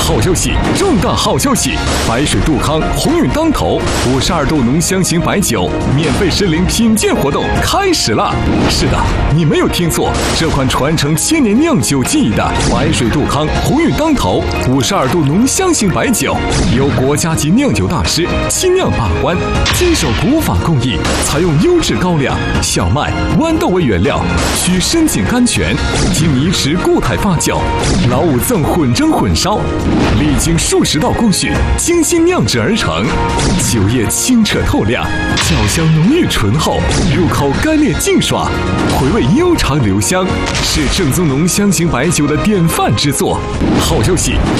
好消息，重大好消息！白水杜康鸿运当头，52度浓香型白酒免费申领品鉴活动开始了。是的，你没有听错，这款传承千年酿酒技艺的白水杜康鸿运当头52度浓香型白酒，由国家级酿酒大师亲酿把关，坚守古法工艺，采用优质高粱、小麦、豌豆为原料，取深井甘泉，经泥池固态发酵，老五赠混蒸混烧，历经数十道工序，精心酿制而成。酒液清澈透亮，酒香浓郁醇厚，入口干裂净爽，回味悠长留香，是正宗浓香型白酒的典范之作。好消息，